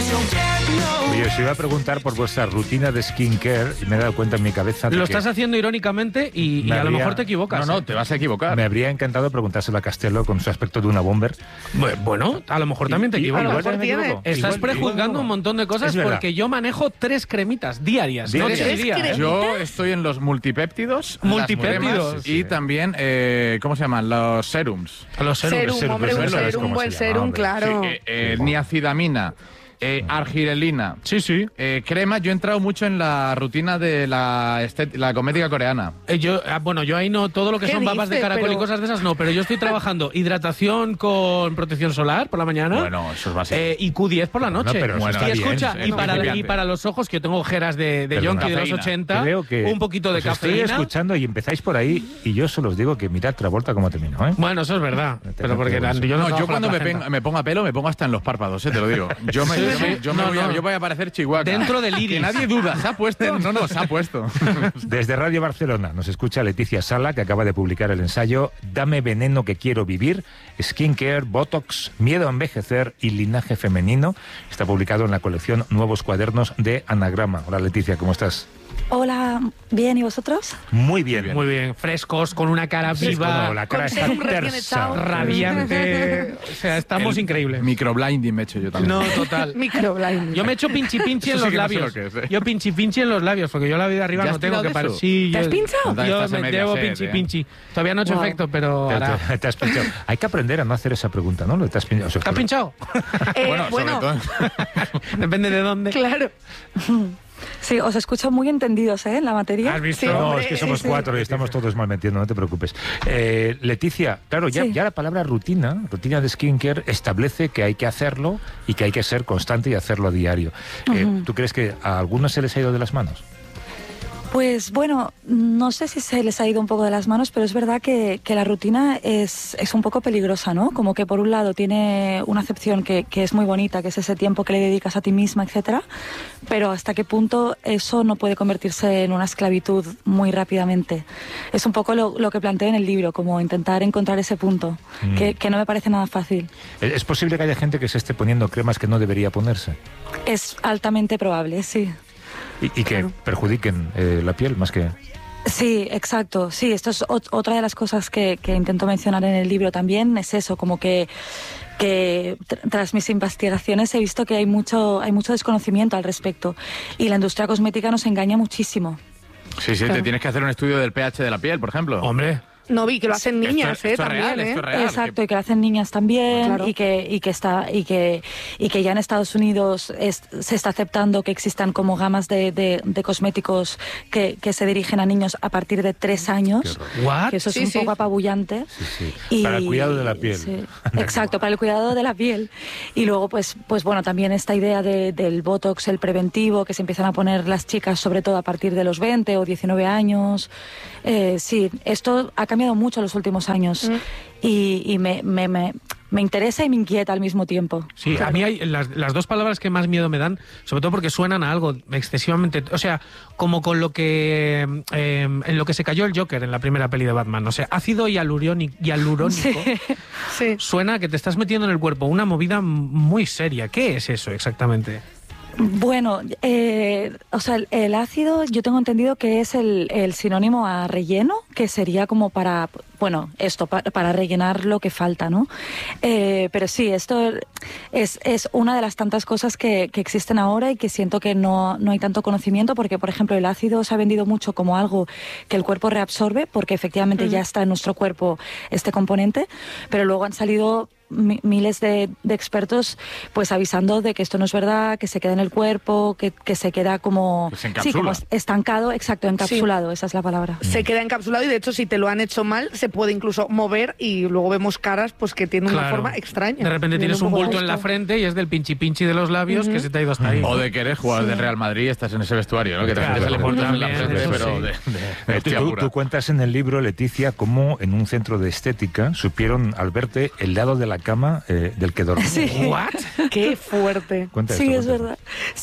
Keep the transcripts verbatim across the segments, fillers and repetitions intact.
Oye, os iba a preguntar por vuestra rutina de skincare y me he dado cuenta en mi cabeza de Lo que estás haciendo irónicamente y, y a habría... lo mejor te equivocas. No, no, te vas a equivocar. Me habría encantado preguntárselo a Castelo con su aspecto de una bomber. Bueno, a lo mejor también te Y- y- equivocas. a lo mejor me equivoco. Estás Igual- prejuzgando igual- un montón de cosas Es verdad. porque yo manejo tres cremitas diarias. Diarias. Noche y día, Tres ¿eh? Yo estoy en los multipéptidos. las Multipéptidos. cremas Y también, eh, ¿cómo se llaman? Los serums. A los serum. Serum, serum, hombre, eso un sabes serum, cómo un buen se llama, serum, hombre. claro. Eh, eh, niacidamina, eh, argirelina. Sí, sí. Eh, crema, yo he entrado mucho en la rutina de la, estet- la comedia coreana. Eh, yo, ah, bueno, yo ahí no, todo lo que ¿Qué son babas de dices? caracol y Pero- cosas de esas no, pero yo estoy trabajando hidratación con protección solar por la mañana. Bueno, eso es básico. Eh, y Q diez por la noche. pero eso Bueno, está y bien. escucha, eso y, es para, principiante. y para los ojos, que yo tengo ojeras de, de Perdona. yonki de los Cafeína. ochenta, Creo que un poquito de os estoy cafeína. escuchando y empezáis por ahí y yo solo os digo que mirad Travolta cómo terminó, ¿eh? Bueno, eso es verdad. Pero porque bueno, yo no, No, trabajo yo cuando la me, placenta. pen- me ponga pelo me pongo hasta en los párpados, eh, te lo digo. Yo me, Sí, yo sí. me- yo me No, voy, a, no. yo voy a parecer Chihuahua. Dentro del iris. Que nadie duda, ¿se ha puesto? No, no, se ha puesto. Desde Radio Barcelona nos escucha Leticia Sala, que acaba de publicar el ensayo Dame veneno que quiero vivir, skincare, botox, miedo a envejecer y linaje femenino. Está publicado en la colección Nuevos Cuadernos de Anagrama. Hola Leticia, ¿cómo estás? Hola, bien, ¿y vosotros? Muy bien. Muy bien, frescos, con una cara Sí, viva, bueno, la cara Con está serum recién tersa. echado. radiante. O sea, estamos El increíbles. Microblinding me he hecho yo también. No, total. Microblinding. Yo me echo pinchi pinchi en Eso sí los que no sé labios. lo que es, ¿eh? Yo pinchi pinchi en los labios, porque yo la vida arriba ¿Ya no has tengo tirado que de parar. eso? Sí, ¿Te has yo- pinchado? Anda, Yo estás en me media llevo sed, pinchi ¿eh? pinchi. Todavía no he hecho Wow. efecto, pero Te, hará. te- te has pinchado. Hay que aprender a no hacer esa pregunta, ¿no? Lo te has pinchado. O sea, ¿Te has pinchado? Eh, Bueno, bueno, sobre todo. Depende de dónde. claro. Sí, os escucho muy entendidos, ¿eh? En la materia. ¿Has visto? Sí, No, hombre, es que somos sí, sí. cuatro y estamos todos mal metiendo, no te preocupes. Eh, Leticia, claro, ya, Sí. ya la palabra rutina, rutina de skincare, establece que hay que hacerlo y que hay que ser constante y hacerlo a diario. Eh, Ujú. ¿Tú crees que a algunos se les ha ido de las manos? Pues bueno, no sé si se les ha ido un poco de las manos, pero es verdad que, que la rutina es, es un poco peligrosa, ¿no? Como que por un lado tiene una acepción que, que es muy bonita, que es ese tiempo que le dedicas a ti misma, etcétera, pero hasta qué punto eso no puede convertirse en una esclavitud muy rápidamente. Es un poco lo, lo que planteo en el libro, como intentar encontrar ese punto, Mm. que, que no me parece nada fácil. ¿Es es posible que haya gente que se esté poniendo cremas que no debería ponerse Es altamente probable, sí. y, y que perjudiquen eh, la piel más que...? Sí, exacto. Sí, esto es ot- otra de las cosas que, que intento mencionar en el libro también, es eso, como que, que tr- tras mis investigaciones he visto que hay mucho, hay mucho desconocimiento al respecto y la industria cosmética nos engaña muchísimo. Sí, sí, te tienes que hacer un estudio del pH de la piel, por ejemplo. Hombre. No vi que lo hacen Esto- niñas, esto eh, es también, real, eh. esto es real. Exacto, y que lo hacen niñas también, Claro. y que y que está y que y que ya en Estados Unidos es- se está aceptando que existan como gamas de, de, de cosméticos que, que se dirigen a niños a partir de tres años. ¿What? Que eso es Sí, un sí. poco apabullante. sí. Y- Para el cuidado de la piel. sí, exacto, para el cuidado de la piel. Y luego, pues, pues bueno, también esta idea de- del botox, el preventivo, que se empiezan a poner las chicas, sobre todo a partir de los veinte o diecinueve años. Eh, sí, esto ha cambiado mucho en los últimos años. Mm. Y, y me, me, me, me interesa y me inquieta al mismo tiempo. Sí, a mí hay las, las dos palabras que más miedo me dan, sobre todo porque suenan a algo excesivamente, o sea, como con lo que eh, en lo que se cayó el Joker en la primera peli de Batman, o sea, ácido hialurónico, hialurónico Sí. Sí. suena a que te estás metiendo en el cuerpo una movida muy seria. ¿Qué es eso exactamente? Bueno, eh, o sea, el, el ácido yo tengo entendido que es el, el sinónimo a relleno, que sería como para, bueno, esto, pa- para rellenar lo que falta, ¿no? Eh, pero sí, esto es, es una de las tantas cosas que, que existen ahora y que siento que no, no hay tanto conocimiento porque, por ejemplo, el ácido se ha vendido mucho como algo que el cuerpo reabsorbe porque efectivamente Mm. ya está en nuestro cuerpo este componente, pero luego han salido mi- miles de, de expertos pues avisando de que esto no es verdad, que se queda en el cuerpo, que, que se queda como, Que se sí, como encapsula. estancado, exacto, encapsulado, esa es la palabra. Se queda encapsulado y de hecho si te lo han hecho mal se puede incluso mover y luego vemos caras pues que tienen una Claro. forma extraña. De repente Viene tienes un poco bulto en la esto. frente y es del pinchi pinchi de los labios que se te ha ido hasta ahí. O de que eres jugador del Real Madrid y estás en ese vestuario, ¿no? Que te Claro, sale por en la también, frente, eso pero sí. de, de, de Eh, hostia tú, pura. tú cuentas en el libro, Leticia, cómo en un centro de estética supieron al verte el lado de la cama eh, del que dormías. Sí. ¿What? Qué fuerte. Cuenta Sí, esto, es cuenta verdad.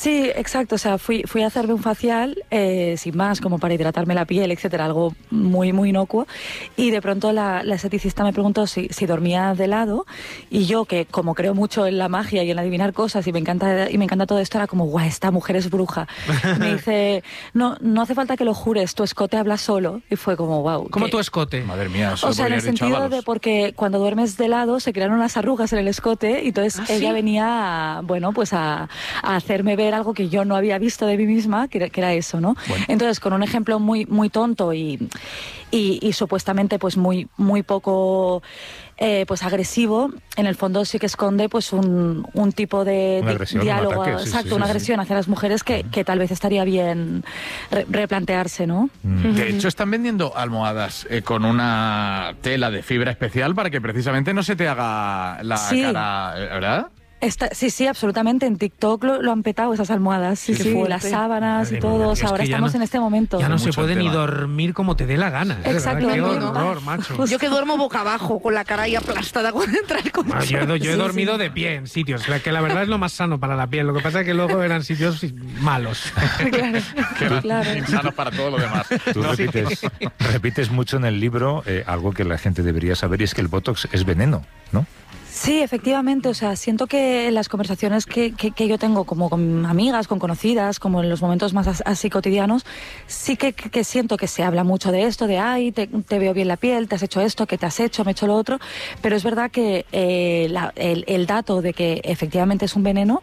Sí, exacto. O sea, fui, fui a hacerme un facial, eh, sin más, como para hidratarme la piel, etcétera, algo muy, muy inocuo. Y de pronto la, la esteticista me preguntó si, si dormía de lado. Y yo, que como creo mucho en la magia y en adivinar cosas y me encanta, y me encanta todo esto, era como, guau, esta mujer es bruja. Me dice, no, no hace falta que lo jures, tu escote habla solo. Y fue como, wow. ¿Cómo que... tu escote? Madre mía, eso O sea, en el sentido de porque cuando duermes de lado se crearon unas arrugas en el escote y entonces ¿Ah, ella sí? venía, a, bueno, pues a, a hacerme ver algo que yo no había visto de mí misma, que era, que era eso, ¿no? Bueno. Entonces, con un ejemplo muy, muy tonto y, y, y supuestamente pues muy, muy poco... Eh, pues agresivo, en el fondo sí que esconde pues un, un tipo de Una di- agresión, un diálogo, ataque, sí, exacto, sí, una sí, agresión hacia las mujeres que, que tal vez estaría bien re- replantearse, ¿no? De hecho, están vendiendo almohadas eh, con una tela de fibra especial para que precisamente no se te haga la Sí. cara, eh, ¿verdad? Esta- sí, sí, absolutamente. En TikTok lo, lo han petado esas almohadas. Sí, Qué sí, fuerte. las sábanas Madre y mía, todo. O es sea, ahora que ya estamos no- en este momento. Ya no Mucho se puede el ni tema. dormir como te dé la gana. ¿eh? Exacto, Qué no, horror, no. macho. Yo que duermo boca abajo, con la cara ahí aplastada cuando entra el coche. Ah, yo he, yo he Sí, dormido sí. de pie en sitios, la- que la verdad es lo más sano para la piel. Lo que pasa es que luego eran sitios malos. Claro, Que eran claro. insanos para todo lo demás. Tú repites, repites mucho en el libro eh, algo que la gente debería saber y es que el Botox es veneno, ¿no? Sí, efectivamente. O sea, siento que en las conversaciones que, que, que yo tengo como con amigas, con conocidas, como en los momentos más as- así cotidianos, sí que, que siento que se habla mucho de esto, de, ay, te, te veo bien la piel, te has hecho esto, que te has hecho, me he hecho lo otro, pero es verdad que eh, la- el, el dato de que efectivamente es un veneno,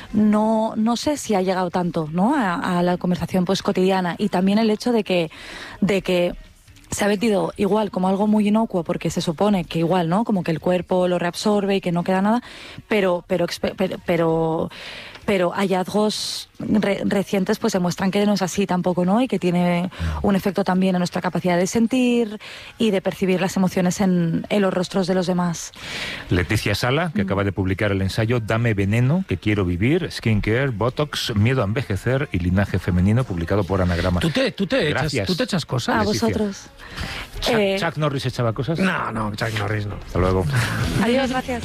no, no sé si ha llegado tanto, ¿no? a, a la conversación pues cotidiana. Y también el hecho de que, de que se ha vendido igual como algo muy inocuo porque se supone que igual, ¿no? Como que el cuerpo lo reabsorbe y que no queda nada, pero pero expe- pero pero, pero hallazgos re- recientes pues demuestran que no es así tampoco, ¿no? Y que tiene un efecto también en nuestra capacidad de sentir y de percibir las emociones en, en los rostros de los demás. Leticia Sala, que acaba de publicar el ensayo Dame veneno, que quiero vivir, skincare, botox, miedo a envejecer y linaje femenino, publicado por Anagrama. ¿Tú te, tú te, echas, Gracias. ¿tú te echas A cosas? Leticia. vosotros. Chuck, Eh, Chuck Norris echaba cosas. No, no, Chuck Norris no. Hasta luego. Adiós, gracias.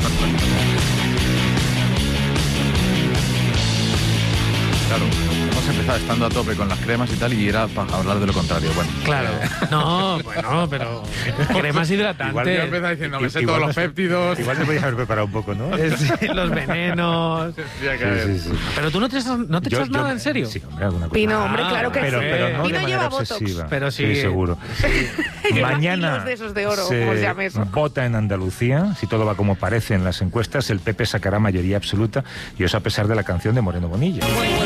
Claro, hemos empezado estando a tope con las cremas y tal y era para hablar de lo contrario. Bueno, Claro. No, bueno, pero cremas hidratantes. Igual Yo empezaba diciendo, me sé Igual todos los nos- péptidos. Igual te podías haber preparado un poco, ¿no? Eh, sí, los venenos. Tendría que Sí, haber. sí, sí. Pero tú no te echas, no te Yo- echas yo- nada, ¿en serio? Sí, hombre, alguna cosa. Pino, hombre, Ah, claro que pero, sí. pero no Pino de lleva manera botox. obsesiva. Pero sí. seguro. Lleva Mañana hilos de esos de oro, como se llame eso. vota en Andalucía. Si todo va como parece en las encuestas, el P P sacará mayoría absoluta, y eso a pesar de la canción de Moreno Bonilla.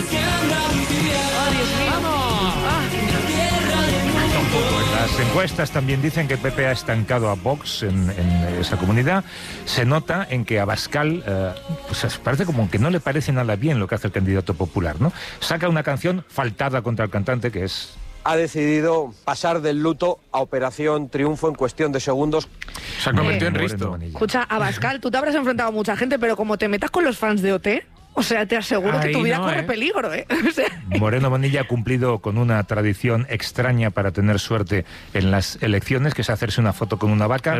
Las encuestas también dicen que el P P ha estancado a Vox en, en esa comunidad. Se nota en que Abascal, eh, pues parece como que no le parece nada bien lo que hace el candidato popular, ¿no? Saca una canción faltada contra el cantante que es... Ha decidido pasar del luto a Operación Triunfo en cuestión de segundos. Se ha convertido en Moreno Risto. Bonilla. Escucha, Abascal, tú te habrás enfrentado a mucha gente, pero como te metas con los fans de O T, o sea, te aseguro Ahí que tu vida no, corre ¿eh? peligro, ¿eh? O sea, Moreno Bonilla ha cumplido con una tradición extraña para tener suerte en las elecciones, que es hacerse una foto con una vaca.